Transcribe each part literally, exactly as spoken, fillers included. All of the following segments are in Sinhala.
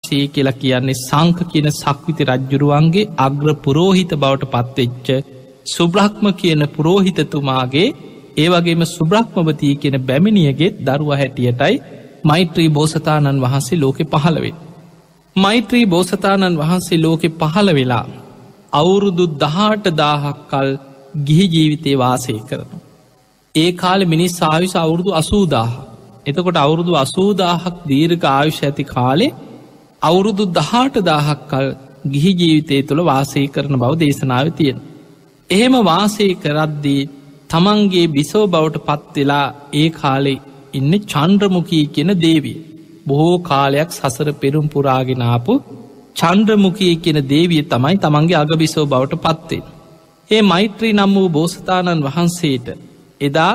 වහන්සේ කියලා කියන්නේ සංඝ කියන සක්විති රජ්ජුරුවන්ගේ අග්‍ර පුරෝහිත බවට පත්වෙච්ච සුබ්‍රහ්ම කියන පුරෝහිතතුමාගේ ඒ වගේම සුබ්‍රහ්මවතී කියන බැමිණියගේ දරුවා හැටියටයි මෛත්‍රී බෝසතාණන් වහන්සේ ලෝකෙ පහළ වෙන්නේ. මෛත්‍රී බෝසතාණන් වහන්සේ ලෝකෙ පහළ වෙලා අවුරුදු දහඅට දාහක් කල් ගිහි ජීවිතේ වාසය කරනවා. ඒ කාලේ මිනිස් ආයුෂ අවුරුදු අසූදාහක්. එතකොට අවුරුදු අසූදාහක් දීර්ඝ ආයුෂ ඇති කාලේ අවුරුදු දහඅට දාහක් කල් ගිහි ජීවිතය තුළ වාසය කරන බව දේශනාවේ තියෙනවා. එහෙම වාසය කරද්දී තමන්ගේ බිසෝ බවට පත්වෙලා ඒ කාලේ ඉන්න චන්ද්‍රමුඛී කියන දේවිය. බොහෝ කාලයක් සසර පෙරුම් පුරාගෙන ආපු චන්ද්‍රමුඛී කියන දේවිය තමයි තමන්ගේ අගබිසෝ බවට පත්වෙන්. ඒ මෛත්‍රී නම් වූ බෝසතාණන් වහන්සේට එදා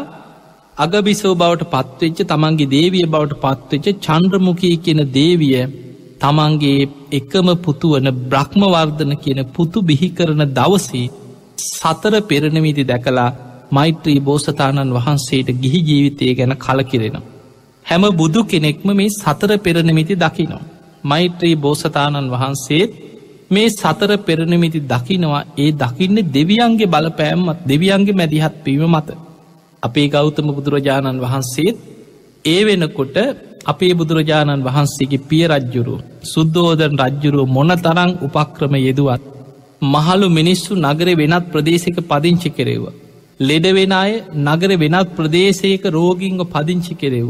අගබිසෝ බවට පත්වෙච්ච තමන්ගේ දේවිය බවට පත්වෙච්ච චන්ද්‍රමුඛී කියන දේවිය තමන්ගේ එකම පුතුවන බ්‍රහ්මවර්ධන කියන පුතු බිහි කරන දවසේ සතර පෙරණමිති දැකලා මෛත්‍රී බෝසතාණන් වහන්සේට ගිහි ජීවිතය ගැන කලකිරෙනවා. හැම බුදු කෙනෙක්ම මේ සතර පෙරණමිති දකිනවා. මෛත්‍රී බෝසතාණන් වහන්සේත් මේ සතර පෙරණමිති දකිනවා. ඒ දකින්න දෙවියන්ගේ බලපෑම්මත් දෙවියන්ගේ මැදිහත් වීම මත. අපේ ගෞතම බුදුරජාණන් වහන්සේත් ඒ වෙනකොට අපේ බුදුරජාණන් වහන්සේගේ පිය රජ්ජුරුව සුද්ධෝදන රජ්ජුරුව මොන තරං උපක්‍රම යෙදුවත් මහලු මිනිස්සු නගර වෙනත් ප්‍රදේශක පදිංචි කෙරෙව්ව. ලෙඩ වෙන අය නගර වෙනත් ප්‍රදේශයක රෝගීන්ව පදිංචි කෙරෙව්ව.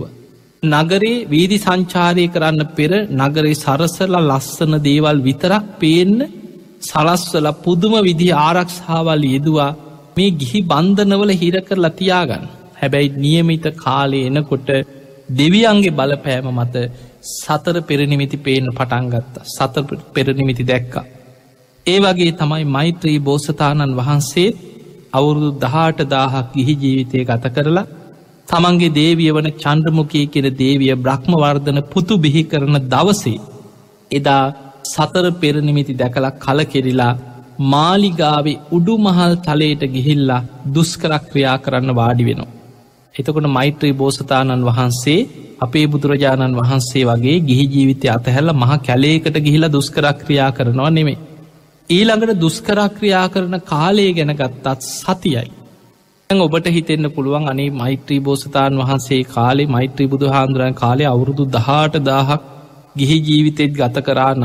නගරේ වීදි සංචාරය කරන්න පෙර නගරේ සරසල ලස්සන දේවල් විතරක් පේන්න සලස්වල පුදුම විදි ආරක්ෂාවල් යෙදවා මේ ගිහි බන්ධනවල හිර කරලා තියාගන්න. හැබැයි නියමිත කාලේ එනකොට දෙවියන්ගේ බලපෑම මත සතර පෙරනිමිති පේන පටන්ගත්ත සත පෙරනිමිති දැක්කා. ඒ වගේ තමයි මෛත්‍රී බෝසතාණන් වහන්සේ අවුරුදු දහඅට දාහක් ගිහි ජීවිතය ගත කරලා තමන්ගේ දේවිය වන චන්ද්‍රමුඛී කියන දේවිය බ්‍රහ්මවර්ධන පුතු බිහි කරන දවසේ එදා සතර පෙරනිමිති දැකලා කලකිරිලා මාලිගාවේ උඩුමහල් තලයට ගිහිල්ලා දුස්කරක්‍රියා කරන්න වාඩි වෙනවා. එතකොට මෛත්‍රී බෝසතාණන් වහන්සේ අපේ බුදුරජාණන් වහන්සේ වගේ ගිහි ජීවිතය අතහැල්ල මහ කැලේකට ගිහිලා දුස්කරක්‍රියා කරනවා නෙමේ. ඊළඟට දුස්කරක්‍රියා කරන කාලය ගැන ගත්තත් සතියයි. ඔබට හිතෙන්න්න පුළුවන් අනේ මෛත්‍රී බෝසතාණන් වහන්සේ කාලේ මෛත්‍රී බුදු හාමුදුරන් කාලේ අවුරුදු දහඅට දාහක් ගිහි ජීවිතෙත් ගත කරානම්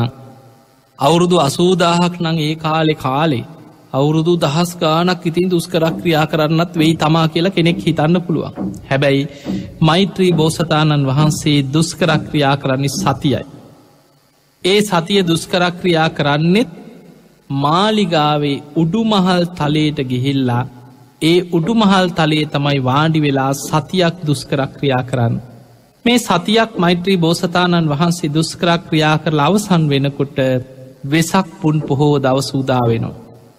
අවුරුදු අසූදාහක් නං ඒ කාලෙ කාලේ අවුරුදු දහස් ගානක් ඉතින් දුස්කරක්‍රියා කරන්නත් වෙයි තමා කියලා කෙනෙක් හිතන්න පුළුවන්. හැබැයි මෛත්‍රී බෝසතාණන් වහන්සේ දුස්කරක්‍රියා කරන්නේ සතියයි. ඒ සතිය දුස්කරක්‍රියා කරන්නෙත් මාලිගාවේ උඩුමහල් තලයට ගිහිල්ලා ඒ උඩුමහල් තලයේ තමයි වාඩි වෙලා සතියක් දුස්කරක්‍රියා කරන්න. මේ සතියක් මෛත්‍රී බෝසතාණන් වහන්සේ දුස්කරක්‍රියා කරලා අවසන් වෙනකොට වෙසක් පුන් පොහෝ දවස උදා වෙනවා.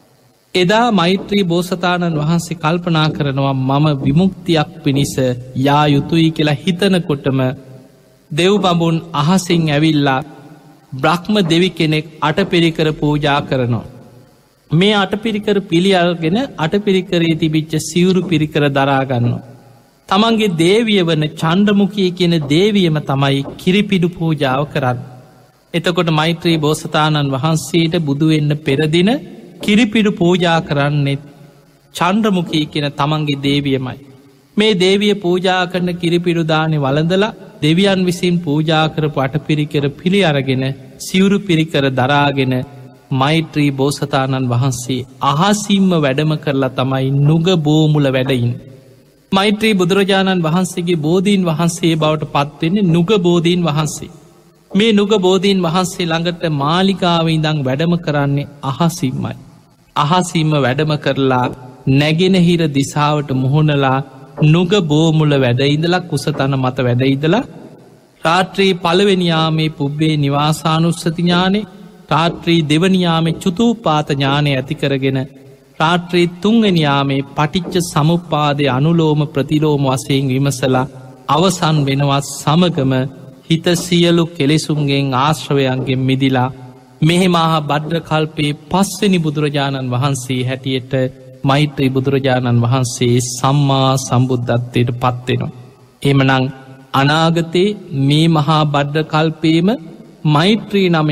එදා මෛත්‍රී බෝසතාණන් වහන්සේ කල්පනා කරනවා මම විමුක්තියක් පිණිස යා යුතුයි කියලා හිතනකොටම දෙව් බඹුන් අහසින් ඇවිල්ලා බ්‍රහ්ම දෙවි කෙනෙක් අටපිරිකර පූජා කරනවා. මේ අටපිරිකර පිළියල්ගෙන අටපිරිකරේ තිබිච්ච සිවුරු පිරිකර දරාගන්නවා. තමන්ගේ දේවිය වන චන්ද්‍රමුඛී කියන දේවියම තමයි කිරිපිඩු පූජාව කරන්න. එතකොට මෛත්‍රී බෝසතාණන් වහන්සේට බුදුවෙන්න පෙරදින කිරිපිඩු පූජා කරන්නෙත් චන්ද්‍රමුඛී කියන තමන්ගේ දේවියමයි. මේ දේවිය පූජා කරන කිරිපිඩුදානෙ වළඳලා දෙවියන් විසින් පූජා කරපු අටපිරිකර පිළි අරගෙන සිවුරු පිරිකර දරාගෙන මෛත්‍රී බෝසතාණන් වහන්සේ අහසිම්ම වැඩම කරලා තමයි නුග බෝමුල වැඩයින්. මෛත්‍රී බුදුරජාණන් වහන්සේගේ බෝධීන් වහන්සේ බවට පත්වෙන්නේ නුග බෝධීන් වහන්සේ. මේ නුග බෝධීන් වහන්සේ ළඟට මාලිකාව ඉඳං වැඩම කරන්නේ අහසිම්මයි. අහසිම්ම වැඩම කරලා නැගෙනහිර දිසාවට මුහුණලා නුග බෝමුල වැඩඉදලා කුසතන මත වැඩඉදලා රාත්‍රී පළවෙනියාමේ පුබ්බේ නිවාසානුස්සති ඥානේ රාත්‍රී දෙවනියාමේ චුතූපාත ඥානය ඇති කරගෙන රාත්‍රී තුන්වනියාමේ පටිච්ච සමුප්පාදය අනුලෝම ප්‍රතිලෝම වසයෙන් විමසලා අවසන් වෙනවත් සමගම හිත සියලු කෙලෙසුන්ගෙන් ආශ්‍රවයන්ගෙන් මිදිලා මෙහෙමහා බද්්‍රකල්පයේ පස්වනි බුදුරජාණන් වහන්සේ හැටියට මෛත්‍රී බුදුරජාණන් වහන්සේ සම්මා සම්බුද්ධත්වයට පත්වෙනවා. එමනං අනාගතේ මේ මහා බද්්‍රකල්පයේම මෛත්‍රී නම